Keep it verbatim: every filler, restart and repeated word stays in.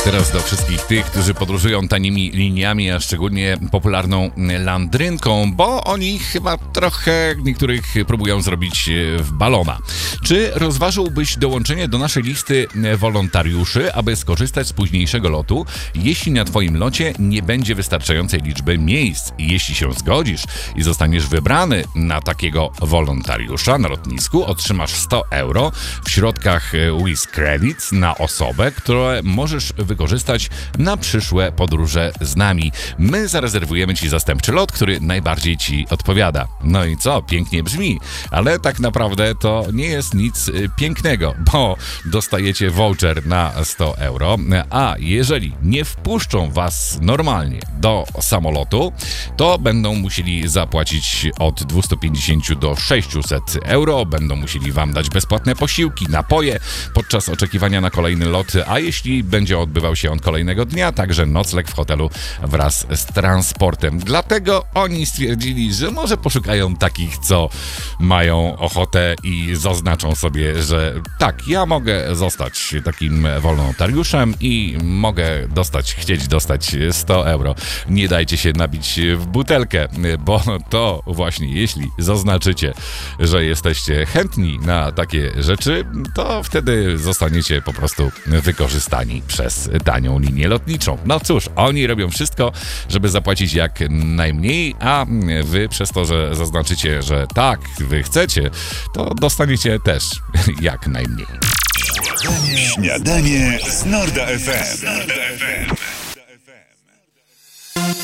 Teraz do wszystkich tych, którzy podróżują tanimi liniami, a szczególnie popularną landrynką, bo oni chyba trochę niektórych próbują zrobić w balona. Czy rozważyłbyś dołączenie do naszej listy wolontariuszy, aby skorzystać z późniejszego lotu, jeśli na twoim locie nie będzie wystarczającej liczby miejsc? I jeśli się zgodzisz i zostaniesz wybrany na takiego wolontariusza na lotnisku, otrzymasz sto euro w środkach Wizz Credits na osobę, które możesz wykorzystać na przyszłe podróże z nami. My zarezerwujemy ci zastępczy lot, który najbardziej ci odpowiada. No i co? Pięknie brzmi, ale tak naprawdę to nie jest nic pięknego, bo dostajecie voucher na sto euro, a jeżeli nie wpuszczą was normalnie do samolotu, to będą musieli zapłacić od dwieście pięćdziesiąt do sześćset euro, będą musieli wam dać bezpłatne posiłki, napoje podczas oczekiwania na kolejny lot, a jeśli będzie odbywał się on kolejnego dnia, także nocleg w hotelu wraz z transportem. Dlatego oni stwierdzili, że może poszukają takich, co mają ochotę i zaznaczą sobie, że tak, ja mogę zostać takim wolontariuszem i mogę dostać, chcieć dostać sto euro. Nie dajcie się nabić w butelkę, bo to właśnie, jeśli zaznaczycie, że jesteście chętni na takie rzeczy, to wtedy zostaniecie po prostu wykorzystani przez tanią linię lotniczą. No cóż, oni robią wszystko, żeby zapłacić jak najmniej, a wy przez to, że zaznaczycie, że tak, wy chcecie, to dostaniecie też jak najmniej. Śniadanie z Norda F M.